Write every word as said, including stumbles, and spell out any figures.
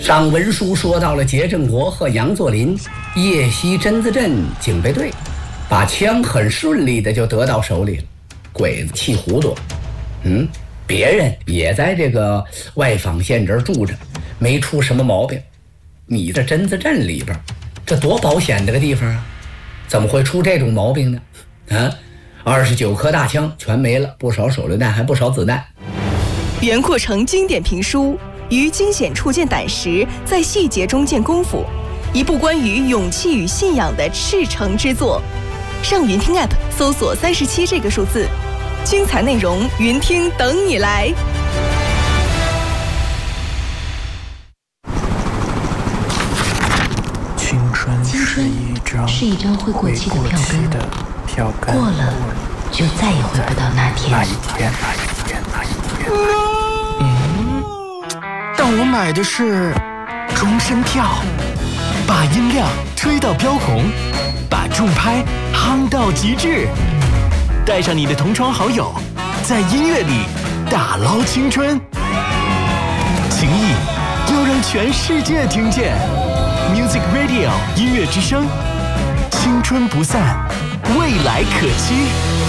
张文书说到了杰振国和杨作霖夜袭榛子镇警备队，把枪很顺利的就得到手里了。鬼子气糊涂，嗯，别人也在这个外坊县这儿住着，没出什么毛病。你这榛子镇里边，这多保险的个地方啊，怎么会出这种毛病呢？啊，二十九颗大枪全没了，不少手榴弹，还不少子弹。 袁阔成经典评书于惊险处见胆识，在细节中见功夫，一部关于勇气与信仰的赤诚之作。上云听 App 搜索三十七这个数字，精彩内容云听等你来。 青春是一张是一张会过期的票根， 票根过了就再也回不到那天。 那一天，那一天，那一天。嗯，但我买的是终身票，把音量吹到飙红，把重拍夯到极致，带上你的同窗好友，在音乐里打捞青春，情谊要让全世界听见。Music Radio 音乐之声，青春不散，未来可期。